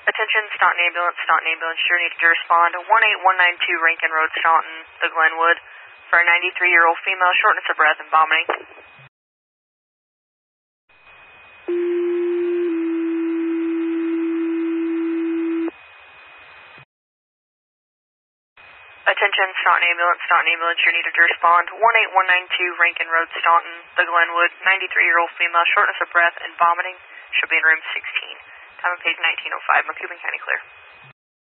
Attention, Staunton ambulance, sure needed to respond. 18192 Rankin Road, Staunton, the Glenwood, for a 93-year-old female, shortness of breath and vomiting. Attention, Staunton ambulance, sure needed to respond. 18192 Rankin Road, Staunton, the Glenwood, 93-year-old female, shortness of breath and vomiting, should be in room 16. Time of page 1905, Macoupin County clear.